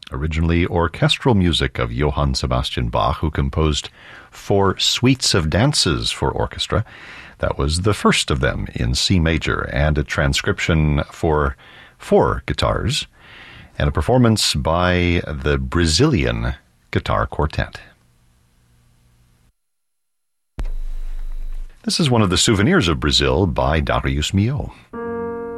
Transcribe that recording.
originally orchestral music of Johann Sebastian Bach, who composed 4 suites of dances for orchestra. That was the first of them in C major, and a transcription for 4 guitars, and a performance by the Brazilian Guitar Quartet. This is one of the souvenirs of Brazil by Darius Milhaud.